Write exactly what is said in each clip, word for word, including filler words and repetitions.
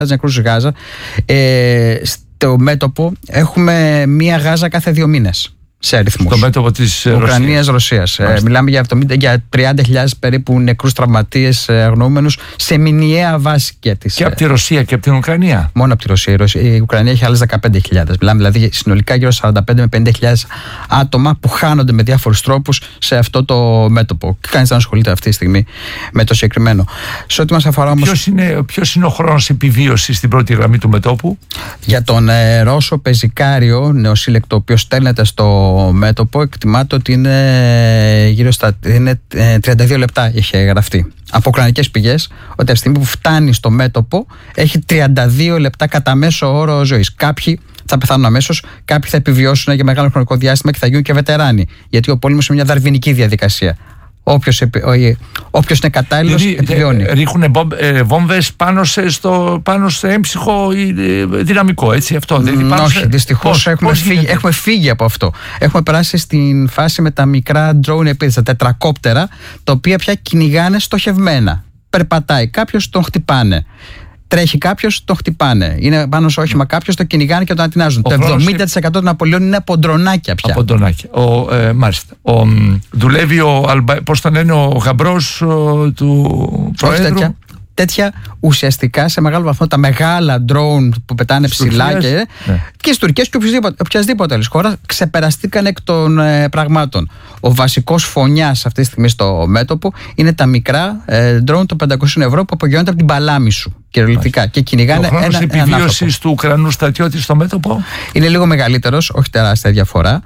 νεκρούς στη Γάζα. Ε, στο μέτωπο έχουμε μία Γάζα κάθε δύο μήνες. Σε αριθμούς. Το μέτωπο της Ουκρανίας-Ρωσίας. Ε, μιλάμε για, εβδομήντα, για τριάντα χιλιάδες περίπου νεκρούς, τραυματίες, αγνοούμενους σε μηνιαία βάση και της. Και από τη Ρωσία και από την Ουκρανία. Μόνο από τη Ρωσία. Η, Ρωσία, η Ουκρανία έχει άλλες δεκαπέντε χιλιάδες. Μιλάμε δηλαδή συνολικά γύρω σαράντα πέντε με πενήντα χιλιάδες άτομα που χάνονται με διάφορους τρόπους σε αυτό το μέτωπο. Και κανείς δεν ασχολείται αυτή τη στιγμή με το συγκεκριμένο. Σε ό,τι μας αφορά όμως. Ποιος είναι, ποιος είναι ο χρόνος επιβίωσης στην πρώτη γραμμή του μετώπου? Για τον ε, Ρώσο πεζικάριο νεοσύλλεκτο, ο οποίος στέλνεται στο μέτωπο, εκτιμάται ότι είναι γύρω στα είναι τριάντα δύο λεπτά, είχε γραφτεί από ουκρανικές πηγές, ότι από τη στιγμή που φτάνει στο μέτωπο έχει τριάντα δύο λεπτά κατά μέσο όρο ζωής. Κάποιοι θα πεθάνουν αμέσως, κάποιοι θα επιβιώσουν για μεγάλο χρονικό διάστημα και θα γίνουν και βετεράνοι, γιατί ο πόλεμος είναι μια δαρβηνική διαδικασία. Όποιος, όποιος είναι κατάλληλος επιβιώνει. Ρίχνουν βόμβες πάνω σε, στο, πάνω σε έμψυχο δυναμικό, έτσι αυτό δεν υπάρχει? Όχι, δυστυχώς έχουμε, έχουμε φύγει από αυτό. Έχουμε περάσει στην φάση με τα μικρά drone επίδες, τα τετρακόπτερα, τα οποία πια κυνηγάνε στοχευμένα. Περπατάει κάποιος, τον χτυπάνε. Τρέχει κάποιος, το χτυπάνε. Είναι πάνω σε όχημα κάποιος, το κυνηγάνε και τον ανατινάζουν. Το εβδομήντα τοις εκατό των απολειών είναι από ντρονάκια πια. Από ντρονάκια. Ο, ε, μάλιστα. Ο, δουλεύει ο, πώς τον λένε, ο γαμπρός ο, του Προέδρου. Τέτοια, τέτοια ουσιαστικά σε μεγάλο βαθμό τα μεγάλα drone που πετάνε ψηλά και, ναι. και στις Τουρκίες και οποιασδήποτε άλλη χώρα ξεπεραστήκαν εκ των ε, πραγμάτων. Ο βασικός φωνιάς αυτή τη στιγμή στο μέτωπο είναι τα μικρά ε, drone των πεντακόσια ευρώ που απογειώνονται από την παλάμη σου. Κυριολεκτικά. Και κυνηγάνε ένα. Ο χρόνος επιβίωσης του Ουκρανού στρατιώτη στο μέτωπο είναι λίγο μεγαλύτερος, όχι τεράστια διαφορά.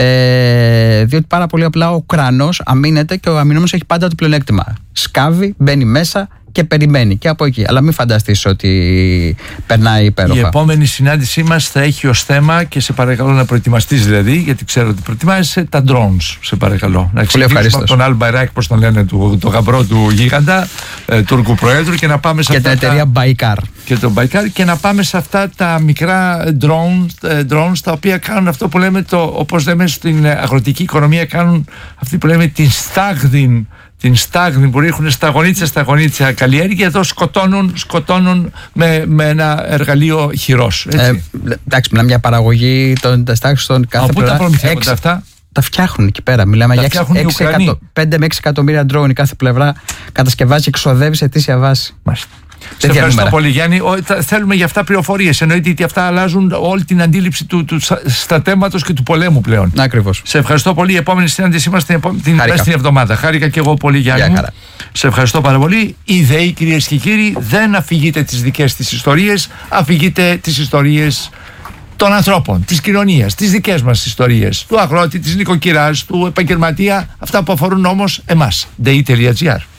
Ε, διότι πάρα πολύ απλά ο Ουκρανός αμήνεται και ο αμυνόμενος έχει πάντα το πλεονέκτημα. Σκάβει, μπαίνει μέσα και περιμένει και από εκεί. Αλλά μην φανταστείς ότι περνάει υπέροχα. Η επόμενη συνάντησή μας θα έχει ως θέμα, και σε παρακαλώ να προετοιμαστείς δηλαδή, γιατί ξέρω ότι προετοιμάζεσαι, τα drones. Σε παρακαλώ. Να ξεκινήσουμε από τον Αλμπαϊράκ, πώς τον λένε, το, το γαμπρό του γίγαντα, ε, Τούρκου Προέδρου, και να πάμε σε και αυτά. Και την εταιρεία Baykar. Και το Baykar, και να πάμε σε αυτά τα μικρά drones, ε, drones τα οποία κάνουν αυτό που λέμε, το, όπως λέμε στην αγροτική οικονομία, κάνουν αυτή που λέμε την στάγδιν. Την στάγνη που ρίχνουν σταγονίτσα σταγονίτσα καλλιέργεια, εδώ σκοτώνουν, σκοτώνουν με, με ένα εργαλείο χειρός. Ε, εντάξει, μιλάμε για παραγωγή των στάξεων κάθε πλευρά. Πού τα προμηθεύονται αυτά? Τα φτιάχνουν εκεί πέρα. Μιλάμε τα για πέντε με έξι εκατομμύρια drone κάθε πλευρά, κατασκευάζει και εξοδεύει σε αιτήσια βάση. Μάλιστα. Σε ευχαριστώ νούμερα. πολύ, Γιάννη. Θέλουμε για αυτά πληροφορίες. Εννοείται ότι αυτά αλλάζουν όλη την αντίληψη του, του στρατεύματος και του πολέμου πλέον. Ακριβώς. Σε ευχαριστώ πολύ. Η επόμενη συνάντησή μας την επόμενη εβδομάδα. Χάρηκα και εγώ πολύ, Γιάννη. Σε ευχαριστώ πάρα πολύ. Οι ΔΕΗ, κυρίες και κύριοι, δεν αφηγείτε τις δικές της ιστορίες, αφηγείτε τις ιστορίες των ανθρώπων, της κοινωνίας, τις δικές μας ιστορίες, του αγρότη, της νοικοκυράς, του επαγγελματία, αυτά που αφορούν όμως εμάς. ΔΕΗ τελεία τζι άρ.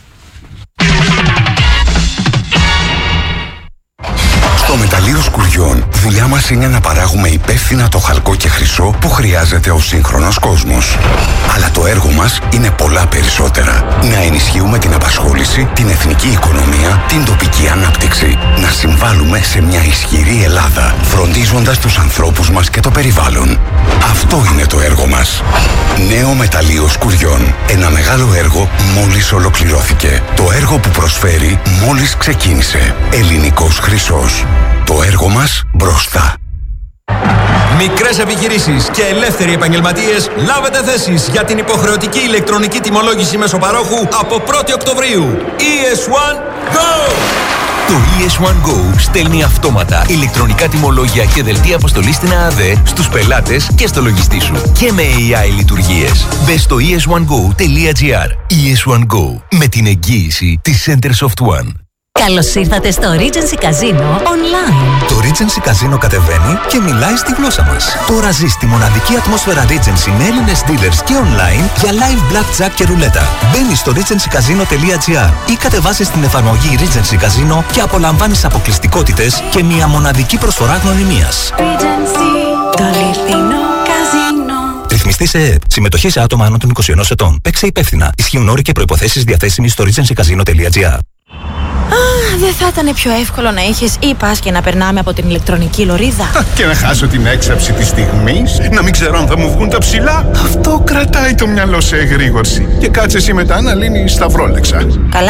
Στο μεταλλείο Σκουριών, δουλειά μας είναι να παράγουμε υπεύθυνα το χαλκό και χρυσό που χρειάζεται ο σύγχρονος κόσμος. Αλλά το έργο μας είναι πολλά περισσότερα. Να ενισχύουμε την απασχόληση, την εθνική οικονομία, την τοπική ανάπτυξη. Να συμβάλλουμε σε μια ισχυρή Ελλάδα, φροντίζοντας τους ανθρώπους μας και το περιβάλλον. Αυτό είναι το έργο μας. Νέο μεταλλείο Σκουριών. Ένα μεγάλο έργο μόλις ολοκληρώθηκε. Το έργο που προσφέρει μόλις ξεκίνησε. Ελληνικός χρυσός. Το έργο μας μπροστά. Μικρές επιχειρήσεις και ελεύθεροι επαγγελματίες, λάβετε θέσεις για την υποχρεωτική ηλεκτρονική τιμολόγηση μεσοπαρόχου από πρώτη Οκτωβρίου. ι ες ουάν Go! Το ι ες ουάν Go στέλνει αυτόματα ηλεκτρονικά τιμολόγια και δελτία αποστολής στην ΑΑΔΕ στους πελάτες και στο λογιστή σου. Και με έι άι λειτουργίες. Μπες στο ι ες ουάν γκο τελεία τζι άρ. ι ες ουάν Go, με την εγγύηση της Centersoft One. Καλώς ήρθατε στο Regency Casino Online. Το Regency Casino κατεβαίνει και μιλάει στη γλώσσα μας. Τώρα ζεις τη μοναδική ατμόσφαιρα Regency με Έλληνες dealers και online για live blackjack και ρουλέτα. Μπαίνεις στο regency casino τελεία τζι άρ ή κατεβάσεις την εφαρμογή Regency Casino και απολαμβάνεις αποκλειστικότητες και μια μοναδική προσφορά γνωριμίας. Regency, το αληθινό καζίνο. Ρυθμιστή σε ΕΕΠ. Συμμετοχή σε άτομα άνω των είκοσι ενός ετών. Παίξε υπεύθυνα. Ισχύουν όροι και προϋποθέσεις διαθέσιμοι στο regency casino τελεία τζι άρ. Δεν θα ήταν πιο εύκολο να είχες e-pass και να περνάμε από την ηλεκτρονική λωρίδα? Και να χάσω την έξαψη της στιγμής, να μην ξέρω αν θα μου βγουν τα ψηλά. Αυτό κρατάει το μυαλό σε εγρήγορση. Και κάτσε εσύ μετά να λύνεις σταυρόλεξα. Καλά.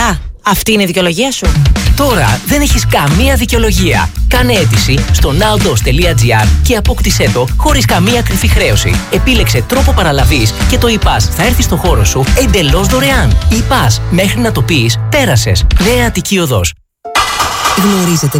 Αυτή είναι η δικαιολογία σου? Τώρα δεν έχεις καμία δικαιολογία. Κάνε αίτηση στο nowdos τελεία gr και απόκτησέ το χωρίς καμία κρυφή χρέωση. Επίλεξε τρόπο παραλαβής και το e-pass θα έρθει στο χώρο σου εντελώς δωρεάν. e-pass, μέχρι να το πεις, πέρασες. Νέα Αττική Οδός. Γνωρίζετε